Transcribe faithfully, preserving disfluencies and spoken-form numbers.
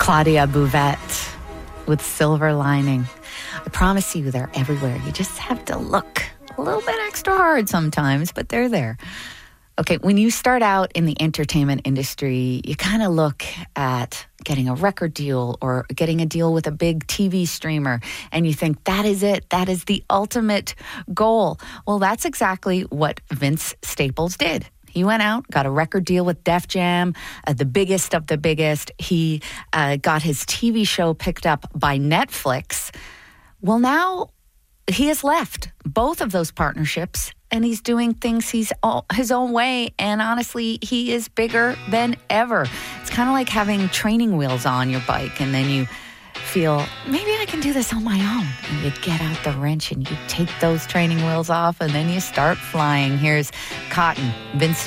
Claudia Bouvette with Silver Lining. I promise you they're everywhere. You just have to look a little bit extra hard sometimes, but they're there. Okay, when you start out in the entertainment industry, you kind of look at getting a record deal or getting a deal with a big T V streamer, and you think that is it. That is the ultimate goal. Well, that's exactly what Vince Staples did. He went out, got a record deal with Def Jam, uh, the biggest of the biggest. He uh, got his T V show picked up by Netflix. Well, now he has left both of those partnerships, and he's doing things he's all, his own way. And honestly, he is bigger than ever. It's kind of like having training wheels on your bike, and then you feel, maybe I can do this on my own. And you get out the wrench and you take those training wheels off, and then you start flying. Here's Cotton, Vince